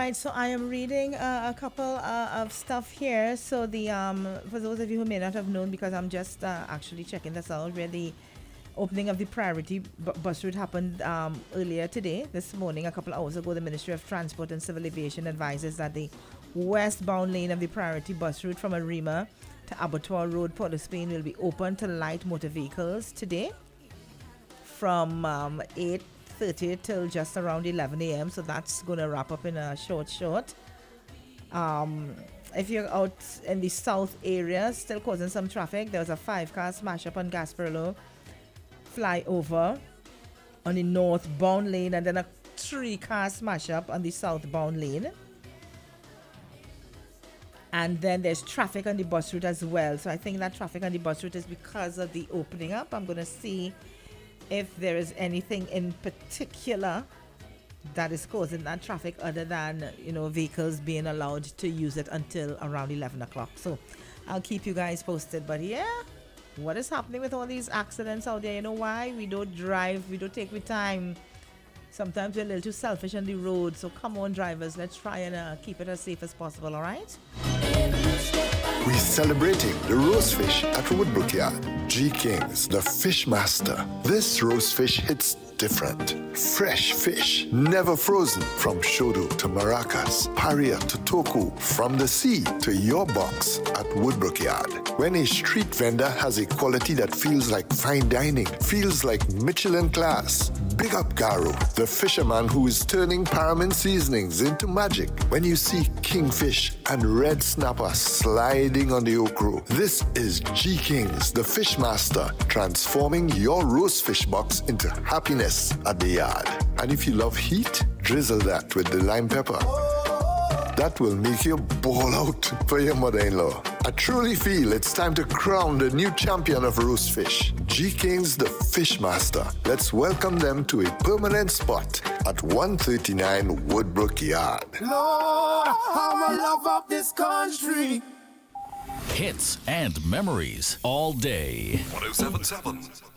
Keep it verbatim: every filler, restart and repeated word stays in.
right, so I am reading uh, a couple uh, of stuff here. So the um, for those of you who may not have known, because I'm just uh, actually checking this out, where the opening of the priority bu- bus route happened um, earlier today, this morning, a couple of hours ago. The Ministry of Transport and Civil Aviation advises that the westbound lane of the priority bus route from Arima to Abattoir Road, Port of Spain, will be open to light motor vehicles today from um, eight thirty till just around eleven a.m. So that's going to wrap up in a short, short. Um, if you're out in the south area, still causing some traffic, there was a five-car smash up on Gasparillo flyover on the northbound lane, and then a three-car smash up on the southbound lane. And then there's traffic on the bus route as well. So I think that traffic on the bus route is because of the opening up. I'm going to see if there is anything in particular that is causing that traffic other than, you know, vehicles being allowed to use it until around eleven o'clock. So I'll keep you guys posted. But yeah, what is happening with all these accidents out there? You know why? We don't drive, we don't take the time. Sometimes we're a little too selfish on the road. So come on, drivers, let's try and uh, keep it as safe as possible, all right? We're celebrating the roast fish at Woodbrook Yard. G Kings, the fish master. This roast fish hits different. Fresh fish, never frozen. From shodo to maracas, paria to toku, from the sea to your box at Woodbrook Yard. When a street vendor has a quality that feels like fine dining, feels like Michelin class. Big up Garo, the fisherman who is turning Paramin seasonings into magic. When you see kingfish and red snapper sliding on the okra, this is G Kings, the fish master, transforming your roast fish box into happiness at the yard. And if you love heat, drizzle that with the lime pepper. That will make you ball out for your mother-in-law. I truly feel it's time to crown the new champion of roast fish, G Kings the Fish Master. Let's welcome them to a permanent spot at one thirty-nine Woodbrook Yard. Lord, how I love of this country. Hits and memories all day. one oh seven point seven